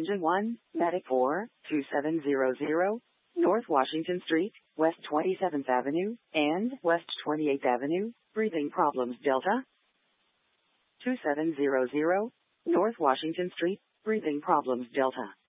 Engine 1, Medic 4, 2700, North Washington Street, West 27th Avenue, and West 28th Avenue, breathing problems Delta. 2700, North Washington Street, breathing problems Delta.